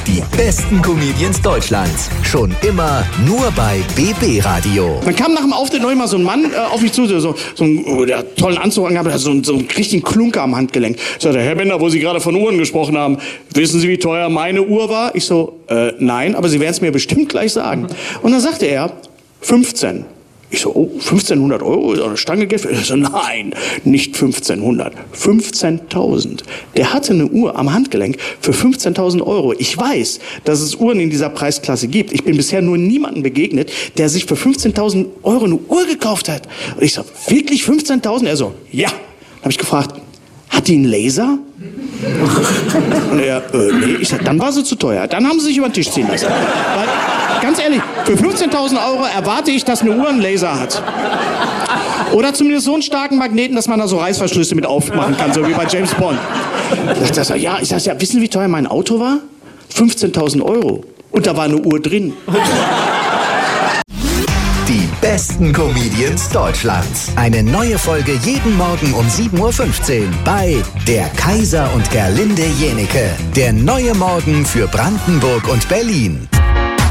Die besten Comedians Deutschlands. Schon immer nur bei BB Radio. Dann kam nach dem Auftritt noch immer so ein Mann auf mich zu, der hat tollen Anzug angehabt, der hat so einen richtigen Klunker am Handgelenk. Ich sagte, Herr Bender, wo Sie gerade von Uhren gesprochen haben, wissen Sie, wie teuer meine Uhr war? Ich so, nein, aber Sie werden es mir bestimmt gleich sagen. Und dann sagte er, 15. Ich so, oh, 1500 Euro ist auch eine Stange Geld. Ich so, nein, nicht 1500, 15.000. Der hatte eine Uhr am Handgelenk für 15.000 Euro. Ich weiß, dass es Uhren in dieser Preisklasse gibt. Ich bin bisher nur niemandem begegnet, der sich für 15.000 Euro eine Uhr gekauft hat. Und ich so, wirklich 15.000? Er so, ja. Dann habe ich gefragt, hat die einen Laser? Und er, nee. Ich sag, dann war sie zu teuer. Dann haben sie sich über den Tisch ziehen lassen. Weil, ganz ehrlich, für 15.000 Euro erwarte ich, dass eine Uhr einen Laser hat. Oder zumindest so einen starken Magneten, dass man da so Reißverschlüsse mit aufmachen kann, so wie bei James Bond. Ich sag, ja, wissen Sie, wie teuer mein Auto war? 15.000 Euro. Und da war eine Uhr drin. Die besten Comedians Deutschlands. Eine neue Folge jeden Morgen um 7.15 Uhr bei Der Kaiser und Gerlinde Jenieke. Der neue Morgen für Brandenburg und Berlin.